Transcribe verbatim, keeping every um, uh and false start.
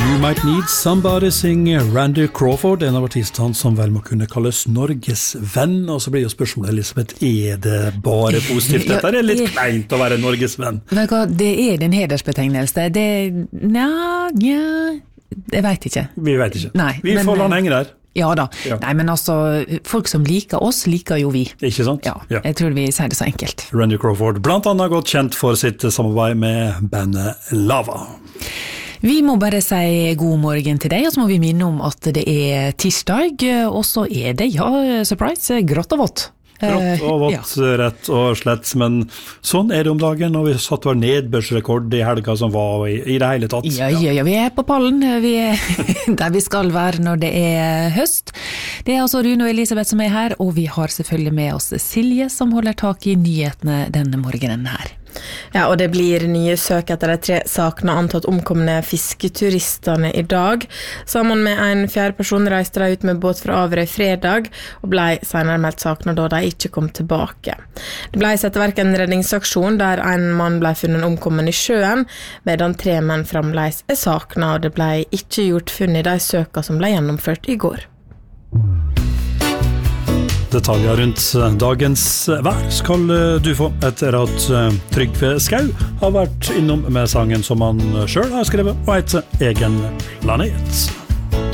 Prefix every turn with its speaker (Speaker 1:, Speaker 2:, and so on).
Speaker 1: You Might Need Somebody Sing Randy Crawford, en av artistene som vel må kunne kalles Norges venn. Og så blir jo spørsmålet, Elisabeth, er det bare positivt? Dette er litt kleint å være Norges venn.
Speaker 2: Det er din hedersbetegnelse. Det, nja, nja, jeg vet ikke.
Speaker 1: Vi vet ikke.
Speaker 2: Nei,
Speaker 1: vi
Speaker 2: men,
Speaker 1: får la den henge der.
Speaker 2: Ja da.
Speaker 1: Ja.
Speaker 2: Nei, men altså, folk som liker oss, liker jo vi.
Speaker 1: Ikke sant?
Speaker 2: Ja, ja. Jeg tror vi sier det så enkelt.
Speaker 1: Randy Crawford, blant annet godt kjent for sitt samarbeid med bandet Lava.
Speaker 2: Vi må bare si god morgen til deg, og så må vi minne om at det er tirsdag, og så er det, ja, surprise, grått og vått.
Speaker 1: Grått og vått, uh, ja. Rett og slett, men sånn er det om dagen, og vi satt vår nedbørsrekord i helga som var i, i det hele tatt.
Speaker 2: Ja, ja, ja, vi er på pallen, vi er der vi skal være når det er høst. Det er altså Rune og Elisabeth som er her, og vi har selvfølgelig med oss Silje som holder tak i nyhetene denne morgenen her.
Speaker 3: Ja, og det blir nye søk etter de tre sakene antatt omkomne fisketuristene i dag. Sammen med en fjerde person reiste de ut med båt fra Averøy fredag, og ble senere meldt sakene da de ikke kom tilbake. Det ble satt i verk en redningsaksjon der en mann ble funnet omkommen i sjøen, medan tre menn fremdeles er sakna, og det ble ikke gjort funn i de søka som ble gjennomført i går.
Speaker 1: Detaljer rundt dagens vær skal du få etter at Trygve Skau har vært innom med sangen som han selv har skrevet og heter Egen planet.